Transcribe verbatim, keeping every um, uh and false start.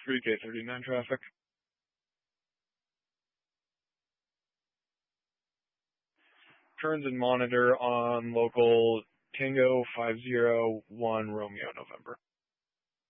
three K thirty-nine traffic. Turns and monitor on local Tango five zero one Romeo November.